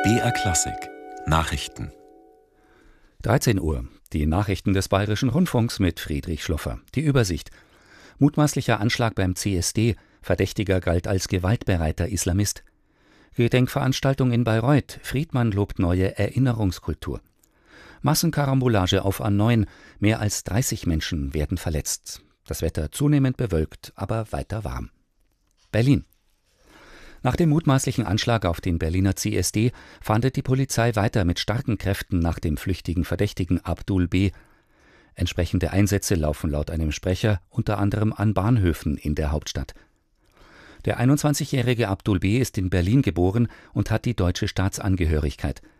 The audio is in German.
BR Klassik Nachrichten 13 Uhr. Die Nachrichten des Bayerischen Rundfunks mit Friedrich Schloffer. Die Übersicht. Mutmaßlicher Anschlag beim CSD. Verdächtiger galt als gewaltbereiter Islamist. Gedenkveranstaltung in Bayreuth. Friedmann lobt neue Erinnerungskultur. Massenkarambolage auf A9. Mehr als 30 Menschen werden verletzt. Das Wetter zunehmend bewölkt, aber weiter warm. Berlin. Nach dem mutmaßlichen Anschlag auf den Berliner CSD fahndet die Polizei weiter mit starken Kräften nach dem flüchtigen Verdächtigen Abdul B. Entsprechende Einsätze laufen laut einem Sprecher unter anderem an Bahnhöfen in der Hauptstadt. Der 21-jährige Abdul B. ist in Berlin geboren und hat die deutsche Staatsangehörigkeit.